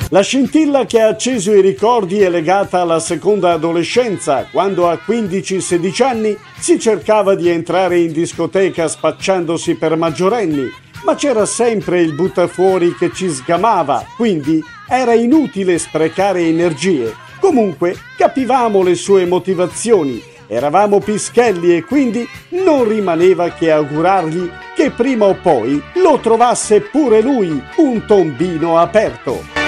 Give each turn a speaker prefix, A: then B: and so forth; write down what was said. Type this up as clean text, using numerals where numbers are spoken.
A: La scintilla che ha acceso i ricordi è legata alla seconda adolescenza, quando a 15-16 anni si cercava di entrare in discoteca spacciandosi per maggiorenni, ma c'era sempre il buttafuori che ci sgamava, quindi era inutile sprecare energie. Comunque capivamo le sue motivazioni, eravamo pischelli e quindi non rimaneva che augurargli che prima o poi lo trovasse pure lui un tombino aperto.